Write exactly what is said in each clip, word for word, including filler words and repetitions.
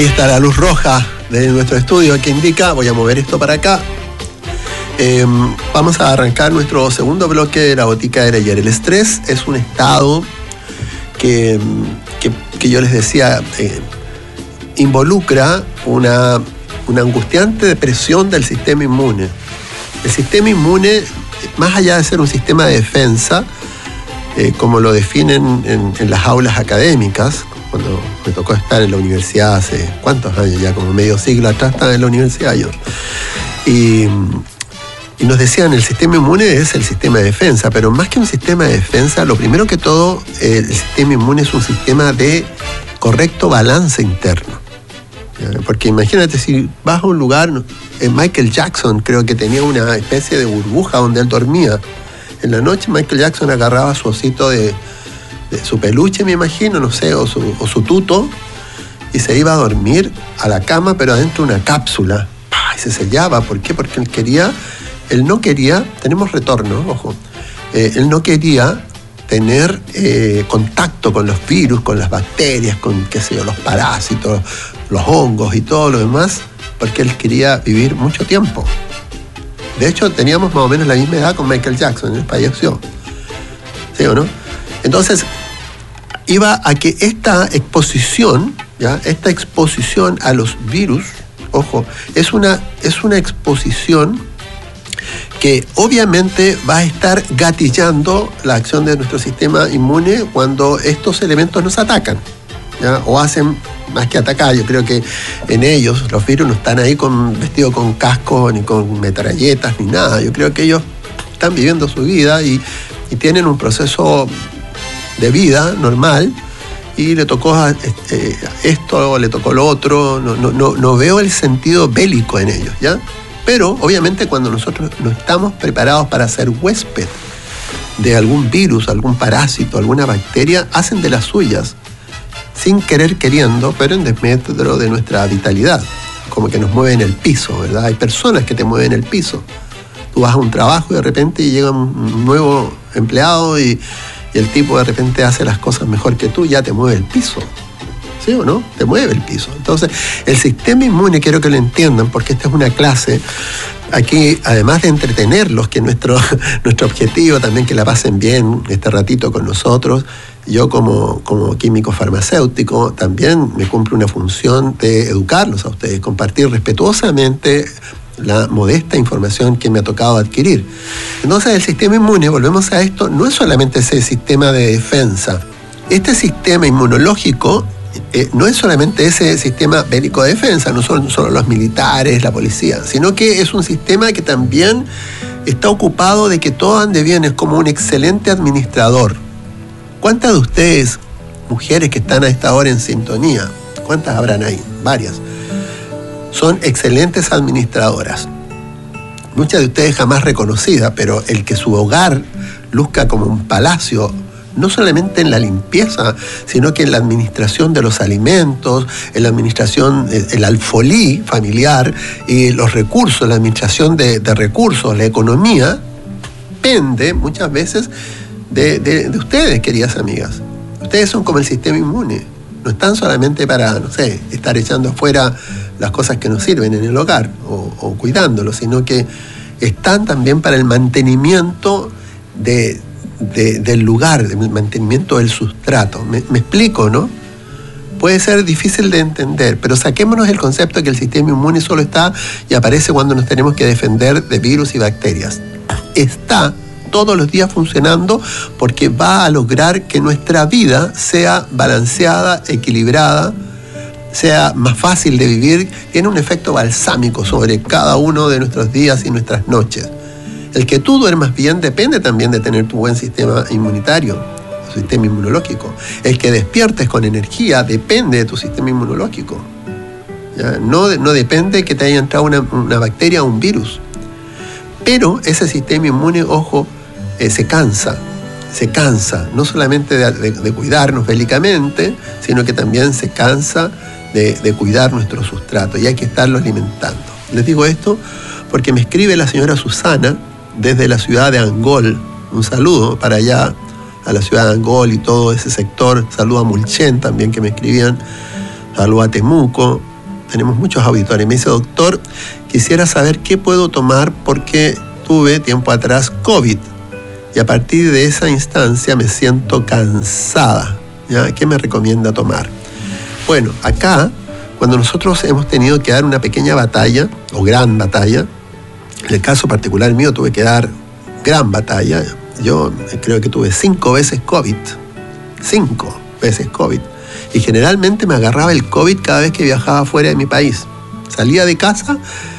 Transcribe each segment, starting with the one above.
Ahí está la luz roja de nuestro estudio que indica, voy a mover esto para acá. Eh, vamos a arrancar nuestro segundo bloque de la botica de ayer. El estrés es un estado que, que, que yo les decía, eh, involucra una, una angustiante depresión del sistema inmune. El sistema inmune, más allá de ser un sistema de defensa, eh, como lo definen en, en las aulas académicas, cuando me tocó estar en la universidad hace cuántos años, ya como medio siglo atrás estaba en la universidad yo. Y, y nos decían, el sistema inmune es el sistema de defensa, pero más que un sistema de defensa, lo primero que todo, eh, el sistema inmune es un sistema de correcto balance interno. ¿Ya? Porque imagínate, si vas a un lugar, eh, Michael Jackson creo que tenía una especie de burbuja donde él dormía. En la noche Michael Jackson agarraba su osito de... de su peluche, me imagino, no sé, o su, o su tuto, y se iba a dormir a la cama, pero adentro de una cápsula. ¡Pah! Y se sellaba. ¿Por qué? Porque él quería, él no quería, tenemos retorno, ojo, eh, él no quería tener eh, contacto con los virus, con las bacterias, con, qué sé yo, los parásitos, los hongos y todo lo demás, porque él quería vivir mucho tiempo. De hecho, teníamos más o menos la misma edad con Michael Jackson, él falleció. ¿Sí o no? Entonces, iba a que esta exposición, ¿ya? Esta exposición a los virus, ojo, es una, es una exposición que obviamente va a estar gatillando la acción de nuestro sistema inmune cuando estos elementos nos atacan, ¿ya? O hacen más que atacar. Yo creo que en ellos los virus no están ahí con, vestidos con casco, ni con metralletas, ni nada. Yo creo que ellos están viviendo su vida y, y tienen un proceso de vida normal, y le tocó a, eh, esto, le tocó lo otro, no, no, no, no veo el sentido bélico en ellos, ¿ya? Pero obviamente cuando nosotros no estamos preparados para ser huésped de algún virus, algún parásito, alguna bacteria, hacen de las suyas, sin querer queriendo, pero en desmedro de nuestra vitalidad, como que nos mueven el piso, ¿verdad? Hay personas que te mueven el piso. Tú vas a un trabajo y de repente llega un nuevo empleado y Y el tipo de repente hace las cosas mejor que tú, ya te mueve el piso. ¿Sí o no? Te mueve el piso. Entonces, el sistema inmune, quiero que lo entiendan, porque esta es una clase, aquí, además de entretenerlos, que nuestro, nuestro objetivo también que la pasen bien este ratito con nosotros, yo como, como químico farmacéutico también me cumple una función de educarlos a ustedes, compartir respetuosamente la modesta información que me ha tocado adquirir. Entonces, el sistema inmune, volvemos a esto, no es solamente ese sistema de defensa. Este sistema inmunológico eh, no es solamente ese sistema bélico de defensa, no son solo los militares, la policía, sino que es un sistema que también está ocupado de que todo ande bien, es como un excelente administrador. ¿Cuántas de ustedes, mujeres que están a esta hora en sintonía, cuántas habrán ahí? Varias. Son excelentes administradoras. Muchas de ustedes jamás reconocidas, pero el que su hogar luzca como un palacio, no solamente en la limpieza, sino que en la administración de los alimentos, en la administración, el alfolí familiar y los recursos, la administración de, de recursos, la economía, pende muchas veces de, de, de ustedes, queridas amigas. Ustedes son como el sistema inmune. No están solamente para, no sé, estar echando afuera las cosas que nos sirven en el hogar o, o cuidándolo, sino que están también para el mantenimiento de, de, del lugar, el mantenimiento del sustrato. Me, me explico, ¿no? Puede ser difícil de entender, pero saquémonos el concepto de que el sistema inmune solo está y aparece cuando nos tenemos que defender de virus y bacterias. Está todos los días funcionando porque va a lograr que nuestra vida sea balanceada, equilibrada, sea más fácil de vivir, tiene un efecto balsámico sobre cada uno de nuestros días y nuestras noches. El que tú duermas bien depende también de tener tu buen sistema inmunitario, tu sistema inmunológico. El que despiertes con energía depende de tu sistema inmunológico. ¿Ya? No, no depende que te haya entrado una, una bacteria o un virus. Pero ese sistema inmune, ojo, eh, se cansa. Se cansa, no solamente de, de, de cuidarnos bélicamente, sino que también se cansa de, de cuidar nuestro sustrato y hay que estarlo alimentando. Les digo esto porque me escribe la señora Susana desde la ciudad de Angol. Un saludo para allá, a la ciudad de Angol y todo ese sector. Saludo a Mulchen también, que me escribían. Saludo a Temuco. tenemos muchos auditores. Me dice, doctor, quisiera saber qué puedo tomar porque tuve tiempo atrás COVID y a partir de esa instancia me siento cansada. ¿Ya? ¿Qué me recomienda tomar? Bueno, acá, cuando nosotros hemos tenido que dar una pequeña batalla o gran batalla, en el caso particular mío tuve que dar gran batalla. Yo creo que tuve cinco veces COVID. Cinco veces COVID. Y generalmente me agarraba el COVID cada vez que viajaba fuera de mi país. Salía de casa,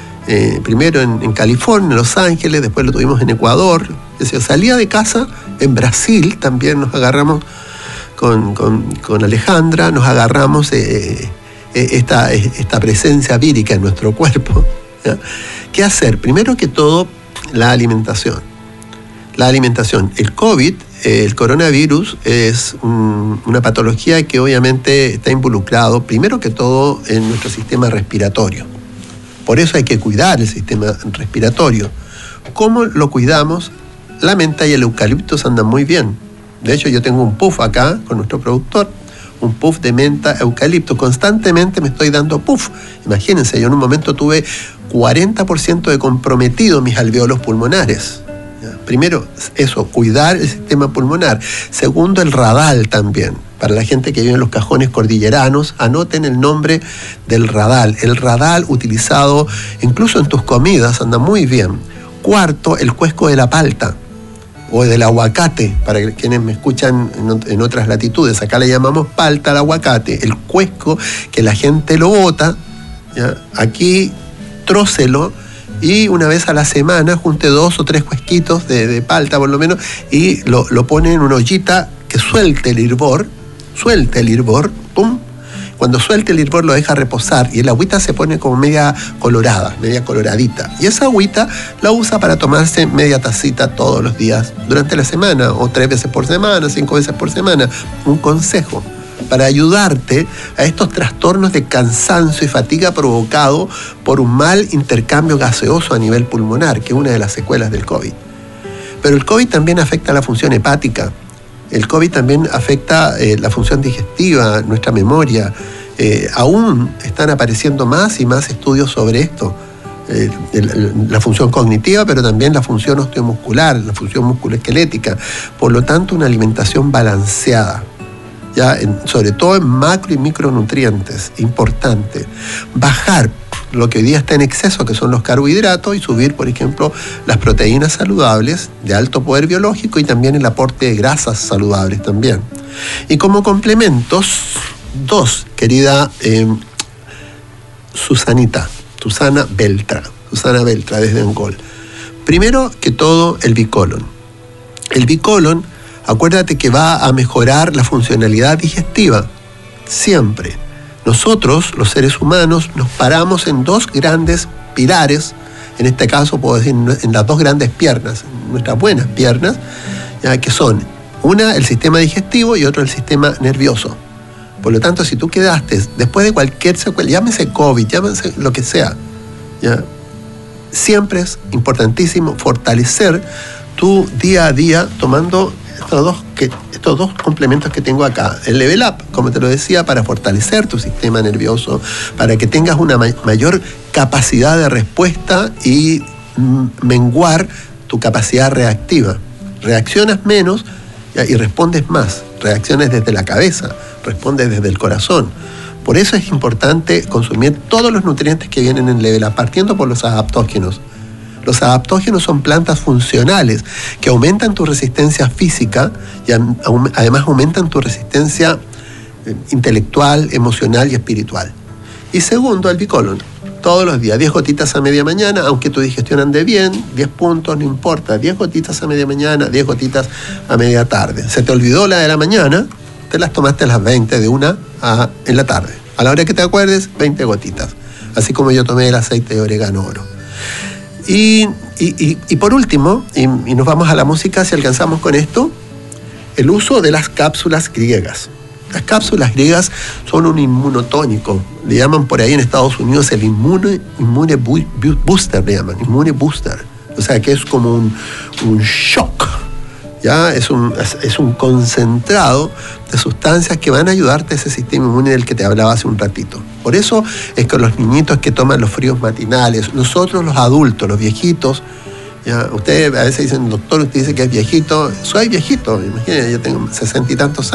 eh, primero en, en California, en Los Ángeles, después lo tuvimos en Ecuador. Es decir, salía de casa, en Brasil también nos agarramos con, con, con Alejandra, nos agarramos eh, eh, esta, esta presencia vírica en nuestro cuerpo. ¿Ya? ¿Qué hacer? Primero que todo, la alimentación. La alimentación. El COVID, eh, el coronavirus, es un, una patología que obviamente está involucrado, primero que todo, en nuestro sistema respiratorio. Por eso hay que cuidar el sistema respiratorio. ¿Cómo lo cuidamos? La menta y el eucaliptus andan muy bien. De hecho, yo tengo un puff acá con nuestro productor, un puff de menta eucalipto. Constantemente me estoy dando puff. Imagínense, yo en un momento tuve cuarenta por ciento de comprometido mis alveolos pulmonares. Primero, eso, cuidar el sistema pulmonar. Segundo, el radal también. Para la gente que vive en los cajones cordilleranos, anoten el nombre del radal. El radal utilizado incluso en tus comidas anda muy bien. Cuarto, el cuesco de la palta o del aguacate, para quienes me escuchan en otras latitudes. Acá le llamamos palta al aguacate. El cuesco que la gente lo bota, ¿ya? Aquí trócelo y una vez a la semana junte dos o tres cuesquitos de, de palta por lo menos y lo, lo pone en una ollita que suelte el hervor, suelte el hervor, pum. Cuando suelte el hervor lo deja reposar y el agüita se pone como media colorada, media coloradita. Y esa agüita la usa para tomarse media tacita todos los días durante la semana, o tres veces por semana, cinco veces por semana. Un consejo para ayudarte a estos trastornos de cansancio y fatiga provocado por un mal intercambio gaseoso a nivel pulmonar, que es una de las secuelas del COVID. Pero el COVID también afecta la función hepática. El COVID también afecta eh, la función digestiva, nuestra memoria. Eh, aún están apareciendo más y más estudios sobre esto. Eh, el, la función cognitiva, pero también la función osteomuscular, la función musculoesquelética. Por lo tanto, una alimentación balanceada. Ya en, sobre todo en macro y micronutrientes, importante. Bajar lo que hoy día está en exceso, que son los carbohidratos, y subir, por ejemplo, las proteínas saludables de alto poder biológico y también el aporte de grasas saludables también. Y como complementos, dos, querida eh, Susanita, Susana Beltra, Susana Beltra desde Angol. Primero que todo, el bicolon. El bicolon, acuérdate que va a mejorar la funcionalidad digestiva, siempre. Nosotros, los seres humanos, nos paramos en dos grandes pilares, en este caso puedo decir en las dos grandes piernas, nuestras buenas piernas, ya, que son una el sistema digestivo y otro el sistema nervioso. Por lo tanto, si tú quedaste después de cualquier secuela, llámese COVID, llámese lo que sea, ya, siempre es importantísimo fortalecer tu día a día tomando estos dos, que, estos dos complementos que tengo acá. El Level Up, como te lo decía, para fortalecer tu sistema nervioso, para que tengas una ma- mayor capacidad de respuesta y mm, menguar tu capacidad reactiva. Reaccionas menos ya, y respondes más. Reacciones desde la cabeza, respondes desde el corazón. Por eso es importante consumir todos los nutrientes que vienen en Level Up, partiendo por los adaptógenos. Los adaptógenos son plantas funcionales que aumentan tu resistencia física y además aumentan tu resistencia intelectual, emocional y espiritual. Y segundo, el bicolon. Todos los días, diez gotitas a media mañana, aunque tu digestión ande bien, diez puntos, no importa. diez gotitas a media mañana, diez gotitas a media tarde. Se te olvidó la de la mañana, te las tomaste a las veinte de una a, en la tarde. A la hora que te acuerdes, veinte gotitas. Así como yo tomé el aceite de orégano oro. Y, y, y, y por último, y, y nos vamos a la música si alcanzamos con esto, el uso de las cápsulas griegas. Las cápsulas griegas son un inmunotónico, le llaman por ahí en Estados Unidos el inmune, inmune booster, le llaman, inmune booster. O sea que es como un, un shock Ya es un, es, es un concentrado de sustancias que van a ayudarte a ese sistema inmune del que te hablaba hace un ratito. Por eso es que los niñitos que toman los fríos matinales, nosotros los adultos, los viejitos, ya, ustedes a veces dicen, doctor, usted dice que es viejito, soy viejito, imagínense, yo tengo sesenta y tantos años.